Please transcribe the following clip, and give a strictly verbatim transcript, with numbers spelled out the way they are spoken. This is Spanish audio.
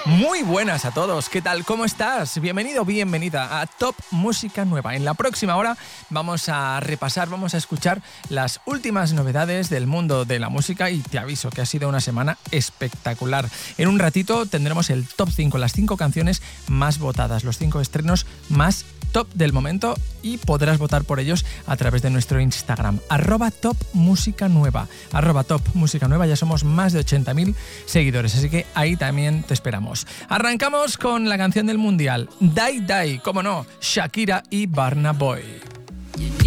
Muy buenas a todos, ¿qué tal? ¿Cómo estás? Bienvenido, bienvenida a Top Música Nueva. En la próxima hora vamos a repasar, vamos a escuchar las últimas novedades del mundo de la música y te aviso que ha sido una semana espectacular. En un ratito tendremos el top cinco, las cinco canciones más votadas, los cinco estrenos más top del momento y podrás votar por ellos a través de nuestro Instagram, arroba Top Música Nueva, arroba Top Música Nueva, ya somos más de ochenta mil seguidores, así que ahí también te esperamos. Arrancamos con la canción del Mundial, Die Die, cómo no, Shakira y Burna Boy.